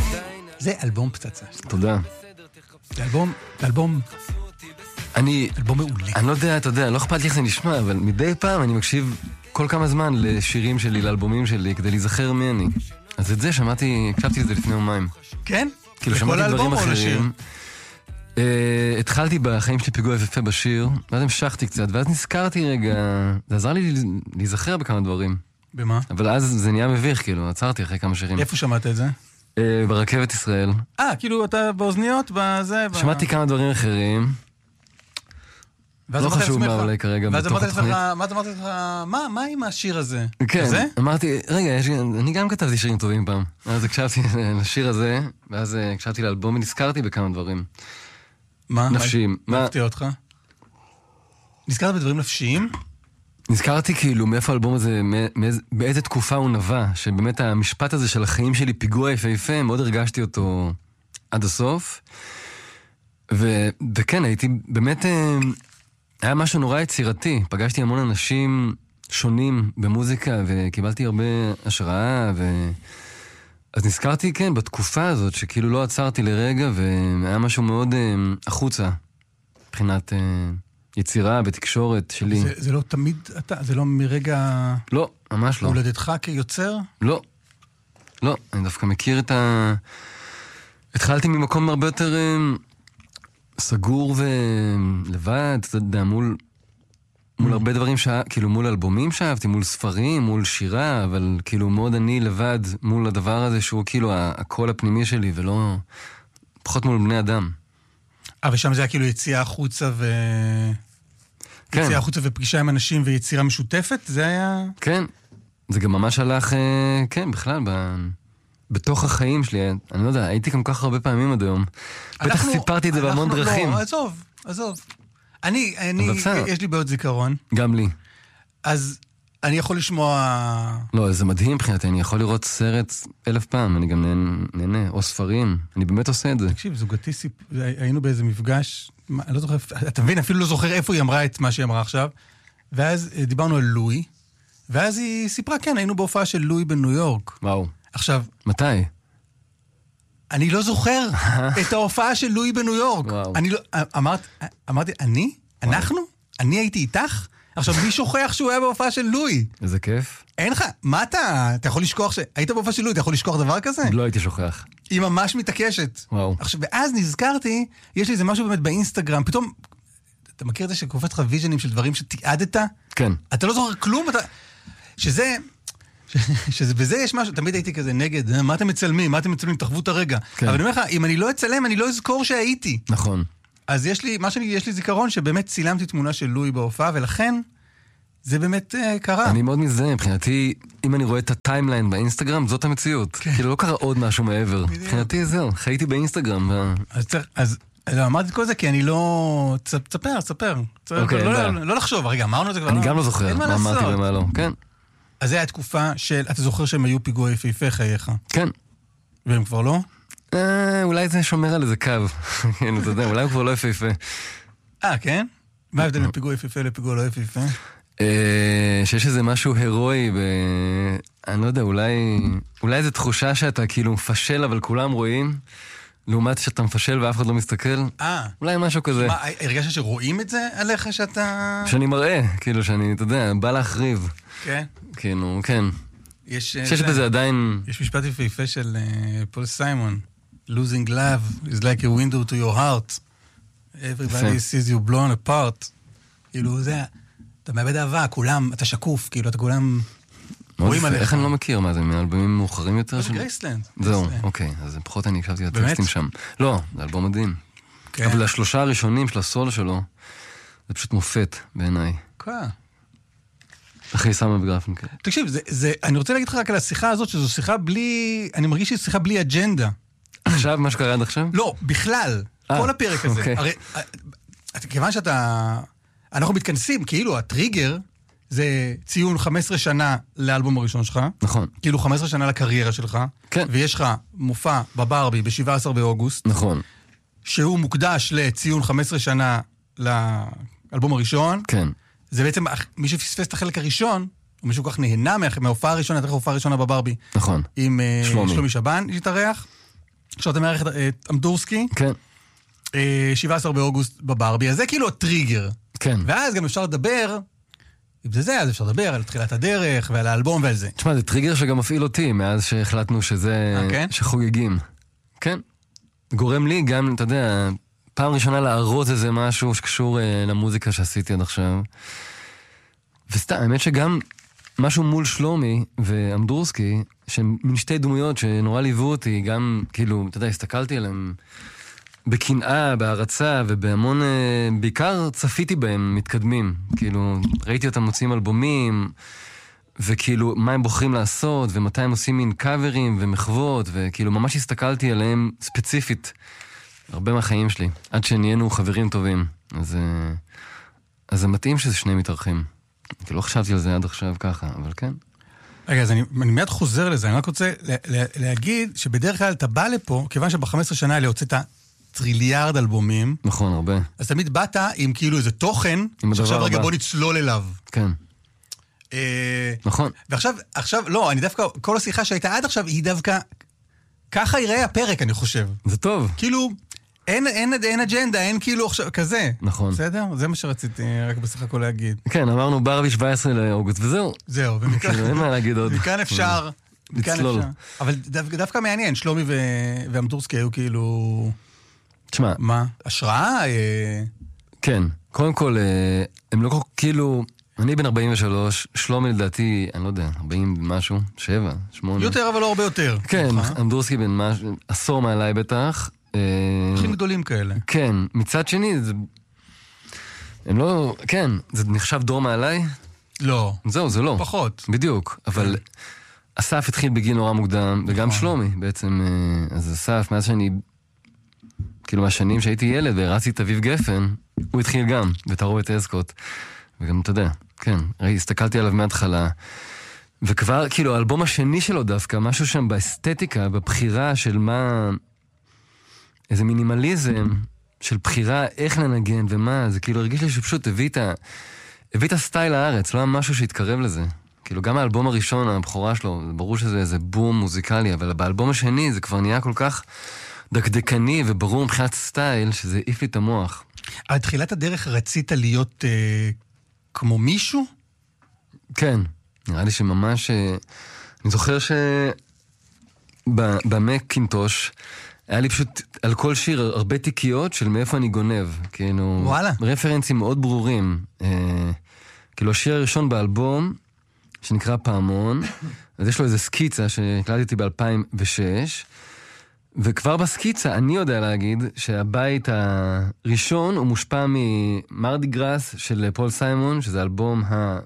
זה אלבום פצצה. תודה. זה אלבום מעולה. אני לא יודע, אתה יודע, לא אכפת לי איך זה נשמע, אבל מדי פעם אני מקשיב כל כמה זמן לשירים שלי, לאלבומים שלי, כדי להיזכר מי אני. אז את זה הקשבתי לזה לפני יומיים. כן? כאילו שמעתי דברים אחרים. התחלתי בחיים שלי פיגוע יפה בשיר, ואז המשכתי קצת, ואז נזכרתי רגע, זה עזר לי להיזכר בכמה דברים. במה? אבל אז זה נהיה מביך, כאילו, עצרתי אחרי כמה שירים. איפה שמעת את זה? ברכבת ישראל. כאילו אתה באוזניות, בזה... שמעתי כמה דברים אחרים. לא חשוב מה אולי כרגע בתוך התוכנית. ואז אמרתי לך, מה עם השיר הזה? כן, אמרתי, רגע, אני גם כתבתי שירים טובים פעם. אז הקשבתי לשיר הזה, ואז הקשבתי לאלבום ונזכרתי בכמה דברים. מה? נפשיים. מה הפתיע אותך? נזכרת בדברים נפשיים? נזכרתי כאילו מאיפה האלבום הזה, באיזה תקופה הוא נבע, שבאמת המשפט הזה של החיים שלי, פיגוע יפה, מאוד הרגשתי אותו עד הסוף. וכן, הייתי באמת... היה משהו נורא יצירתי, פגשתי המון אנשים שונים במוזיקה, וקיבלתי הרבה השראה, אז נזכרתי, כן, בתקופה הזאת, שכאילו לא עצרתי לרגע, והיה משהו מאוד החוצה, מבחינת יצירה ותקשורת שלי. זה לא תמיד אתה, זה לא מרגע... לא, ממש לא. הולדתך כיוצר? לא, אני דווקא מכיר התחלתי ממקום הרבה יותר... סגור ולבד, אתה יודע, מול הרבה דברים כאילו מול אלבומים שאהבתי, מול ספרים, מול שירה, אבל כאילו מאוד אני לבד מול הדבר הזה שהוא כאילו הקול הפנימי שלי, ולא, פחות מול בני אדם. ושם זה היה כאילו יציאה החוצה כן. יציאה החוצה ופגישה עם אנשים ויצירה משותפת, זה היה... כן, זה גם ממש הלך, כן, בכלל, בתוך החיים שלי, אני לא יודע, הייתי גם כך הרבה פעמים עד היום. בטח סיפרתי את זה בהמון דרכים. לא, עזוב. יש לי בעיות זיכרון. גם לי. אז אני יכול לשמוע... לא, זה מדהים מבחינתי, אני יכול לראות סרט 1000 פעם, אני גם נהנה, או ספרים, אני באמת עושה את זה. תקשיב, זוגתי, היינו באיזה מפגש, אני לא זוכר, אתה מבין, אפילו לא זוכר איפה היא אמרה את מה שהיא אמרה עכשיו, ואז דיברנו על לואי, ואז היא סיפרה, כן, היינו בהופעה של לואי בניו יורק. וואו. עכשיו... מתי? אני לא זוכר את ההופעה של לואי בניו יורק. אני לא... אמרתי, אנחנו? אני הייתי איתך? עכשיו, מי שוכח שהוא היה בהופעה של לואי? איזה כיף. אין לך, מה אתה יכול לשכוח היית בהופעה של לואי, אתה יכול לשכוח דבר כזה? לא הייתי שוכח. היא ממש מתעקשת. וואו. עכשיו, ואז נזכרתי, יש לי איזה משהו באמת באינסטגרם, פתאום, אתה מכיר את זה שקופץ לך ויז'נים של דברים שתיעדת? כן. אתה לא זוכר כלום, שבזה יש משהו, תמיד הייתי כזה נגד, מה אתם מצלמים, תחוו את הרגע. אבל אני אומר לך, אם אני לא אצלם, אני לא אזכור שהייתי. נכון. אז יש לי זיכרון שבאמת צילמתי תמונה של לואי בהופעה, ולכן זה באמת קרה. אני מאוד מזדהה, מבחינתי, אם אני רואה את הטיימליין באינסטגרם, זאת המציאות. כאילו לא קרה עוד משהו מעבר. מבחינתי זהו, חייתי באינסטגרם. אז אמרתי את כל זה כי אני לא... תספר. לא לחשוב, רגע, אמרנו את זה כבר. אני גם לא זוכר מה אמרתי ומה לא. כן. אז זה היה תקופה של... אתה זוכר שהם היו פיגוע יפהפה חייך? כן. והם כבר לא? אולי זה שומר על איזה קו. כן, אתה יודע, אולי הוא כבר לא יפהפה. כן? מה ההבדל מפיגוע יפהפה לפיגוע לא יפהפה? שיש איזה משהו הרואי, אני לא יודע, אולי איזו תחושה שאתה כאילו מפשל, אבל כולם רואים, לעומת שאתה מפשל ואף אחד לא מסתכל. אולי משהו כזה. מה, הרגשת שרואים את זה עליך שאתה... שאני מראה, כאילו שאני, אתה יודע, בא להחריב. כן? כאילו, כן. שיש בזה עדיין... יש משפט יפהפה של פול סיימון. Losing love is like a window to your heart. Everybody sees you blown apart. כאילו זה... אתה מאבד אהבה, כולם, אתה שקוף, כאילו, אתה כולם רואים עליך. איך אני לא מכיר? מה זה, מאלבומים מאוחרים יותר? זה גרייסלנד. זהו, אוקיי, אז פחות אני הקשבתי לטקסטים שם. לא, זה אלבום מדהים. אבל השלושה הראשונים של הסול שלו, זה פשוט מופת בעיניי. אחרי סאמה וגרפינקל. תקשיב, אני רוצה להגיד לך רק על השיחה הזאת, שזו שיחה בלי, אני מרגיש שהיא שיחה בלי אג'נדה. עכשיו, מה שקרה עד עכשיו? לא, בכלל, כל הפרק הזה. הרי, כיוון אנחנו מתכנסים, כאילו הטריגר זה ציון 15 שנה לאלבום הראשון שלך. נכון. כאילו 15 שנה לקריירה שלך. כן. ויש לך מופע בברבי ב-17 באוגוסט. נכון. שהוא מוקדש לציון 15 שנה לאלבום הראשון. כן. זה בעצם, מי שפספס את החלק הראשון, או מישהו כך נהנה מההופעה הראשונה, ההופעה הראשונה בברבי. נכון. עם שלומי שבן שהתארח. עכשיו אתה מערכת את אמדורסקי, כן. 17 באוגוסט בברבי, אז זה כאילו הטריגר. כן. ואז גם אפשר לדבר, אם זה, אז אפשר לדבר על תחילת הדרך ועל האלבום ועל זה. תשמע, זה טריגר שגם מפעיל אותי, מאז שהחלטנו שזה... כן? שחוגגים. כן. גורם לי גם, אתה יודע, פעם ראשונה להראות איזה משהו שקשור למוזיקה שעשיתי עד עכשיו. וסתם, האמת שגם משהו מול שלומי ואמדורסקי, שהם מין שתי דמויות שנורא ליוו אותי, גם, כאילו, אתה יודע, הסתכלתי עליהם בקנאה, בהרצה, ובהמון, בעיקר צפיתי בהם מתקדמים. כאילו, ראיתי אותם מוצאים אלבומים, וכאילו, מה הם בוחרים לעשות, ומתי הם עושים מין קאברים ומחוות, וכאילו, ממש הסתכלתי עליהם ספציפית, הרבה מהחיים שלי, עד שנהיינו חברים טובים. אז זה מתאים שזה שני מתארחים. כי לא חשבתי על זה עד עכשיו ככה, אבל כן. רגע, אז אני מיד חוזר לזה, אני רק רוצה להגיד שבדרך כלל אתה בא לפה, כיוון שב-15 שנה האלה הוצאת טריליארד אלבומים. נכון, הרבה. אז תמיד באת עם כאילו איזה תוכן, שעכשיו רגע בוא נצלול אליו. כן. נכון. ועכשיו, לא, אני דווקא, כל השיחה שהייתה עד עכשיו, היא דווקא, ככה ייראה הפרק, אני חושב. זה טוב. כאילו, אין אג'נדה, אין כאילו עכשיו, כזה. נכון. בסדר? זה מה שרציתי רק בסך הכל להגיד. כן, אמרנו ברבי 17 לאוגוסט, וזהו. זהו. כאילו, אין מה להגיד עוד. מכאן אפשר. לצלול. אבל דווקא מעניין, שלומי ואמדורסקי היו כאילו... תשמע. מה? השראה? כן. קודם כל, הם לא כאילו... אני בן 43, שלומי לדעתי, אני לא יודע, 40 משהו, 7, 8. יותר, אבל לא הרבה יותר. כן, אמדורסקי בן משהו, עשור מעליי בטח. אחים גדולים כאלה. כן, מצד שני, זה... הם לא... כן, זה נחשב דור מעליי? לא. זהו, זה לא. פחות. בדיוק, אבל אסף התחיל בגיל נורא מוקדם, וגם שלומי בעצם, אז אסף, מאז שאני... כאילו מהשנים שהייתי ילד והרצתי את אביב גפן, הוא התחיל גם, בתערובת אסקוט. וגם, אתה יודע, כן, הסתכלתי עליו מההתחלה, וכבר, כאילו, האלבום השני שלו דווקא, משהו שם באסתטיקה, בבחירה של מה... איזה מינימליזם של בחירה איך לנגן ומה, זה כאילו הרגיש לי שפשוט הביא את הסטייל הארץ, לא היה משהו שהתקרב לזה. כאילו, גם האלבום הראשון, הבכורה שלו, ברור שזה איזה בום מוזיקלי, אבל באלבום השני זה כבר נהיה כל כך דקדקני וברור מבחינת סטייל, שזה העיף לי את המוח. על תחילת הדרך רצית להיות כמו מישהו? כן, נראה לי שממש... אני זוכר במקינטוש היה לי פשוט על כל שיר הרבה תיקיות של מאיפה אני גונב. כאילו... וואלה. רפרנסים מאוד ברורים. כאילו השיר הראשון באלבום, שנקרא פעמון, אז יש לו איזו סקיצה שהקלטתי ב-2006, וכבר בסקיצה אני יודע להגיד שהבית הראשון הוא מושפע ממרדי גראס של פול סיימון, שזה אלבום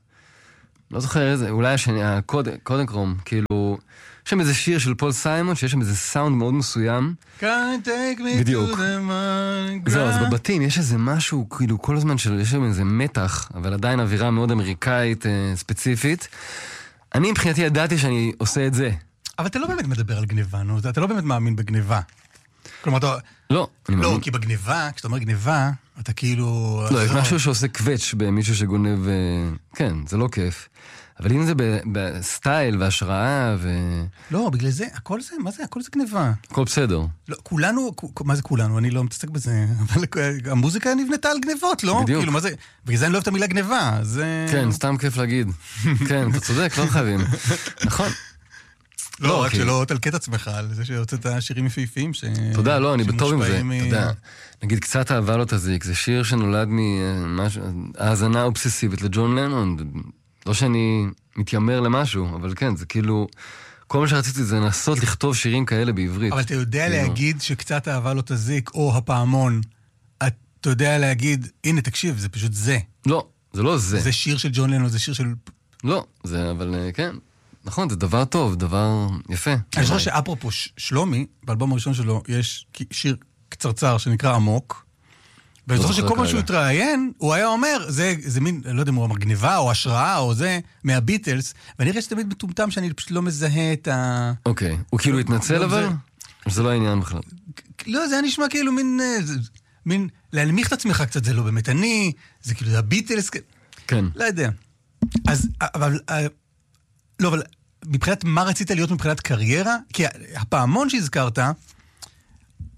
לא זוכר איזה, אולי השני, הקודקרום, כאילו, יש שם איזה שיר של פול סיימון, שיש שם איזה סאונד מאוד מסוים. Can't take me בדיוק. to the mardi gras. זהו, אז בבתים יש איזה משהו, כאילו, כל הזמן יש שם איזה מתח, אבל עדיין אווירה מאוד אמריקאית ספציפית. אני מבחינתי ידעתי שאני עושה את זה. אבל אתה לא באמת מדבר על גניבה, נו, אתה לא באמת מאמין בגניבה. כלומר, אתה... לא, אני מאמין. לא, כי בגניבה, כשאתה אומר גניבה, אתה כאילו... לא, יש משהו שעושה קווץ' במישהו שגונב... כן, זה לא כיף. אבל אם זה בסטייל והשראה ו... לא, בגלל זה, הכל זה, מה זה? הכל זה גניבה. הכל בסדר. לא, כולנו, מה זה כולנו? אני לא מתעסק בזה, אבל המוזיקה נבנתה על גניבות, לא? בדיוק. כאילו, מה זה? בגלל זה אני לא אוהב את המילה גניבה, זה... כן, סתם כיף להגיד. כן, אתה צודק, לא חייבים. נכון. לא, רק שלא תלקט עצמך על זה שהוצאת שירים יפהפיים ש... תודה, לא, אני בטוב עם זה, אתה יודע. נגיד, קצת אהבה לא תזיק, זה שיר שנולד מהאזנה אובססיבית לג'ון לנון. לא שאני מתיימר למשהו, אבל כן, זה כאילו... כל מה שרציתי זה לנסות לכתוב שירים כאלה בעברית. אבל אתה יודע להגיד שקצת אהבה לא תזיק, או הפעמון, אתה יודע להגיד, הנה, תקשיב, זה פשוט זה. לא, זה לא זה. זה שיר של ג'ון לנון, זה שיר של... לא, זה, אבל כן. נכון, זה דבר טוב, דבר יפה. אני חושב שאפרופו שלומי, באלבום הראשון שלו, יש שיר קצרצר שנקרא עמוק, ואני זוכר שכל מה שהוא התראיין, הוא היה אומר, זה מין, לא יודע אם הוא אמר גניבה או השראה או זה, מהביטלס, ואני חושב שתמיד מטומטם שאני פשוט לא מזהה את ה... אוקיי, הוא כאילו התנצל אבל? זה לא העניין בכלל. לא, זה היה נשמע כאילו מין, להנמיך את עצמך קצת, זה לא באמת אני, זה כאילו, זה הביטלס, כן. לא יודע. אז, אבל מבחינת מה רצית להיות מבחינת קריירה? כי הפעמון שהזכרת,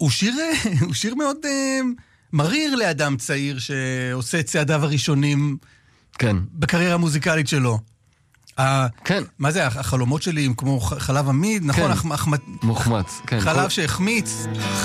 הוא שיר מאוד מריר לאדם צעיר שעושה את צעדיו הראשונים כן. בקריירה המוזיקלית שלו. כן. מה זה, החלומות שלי הם כמו חלב עמיד, נכון? מוחמץ, כן. חלב שהחמיץ.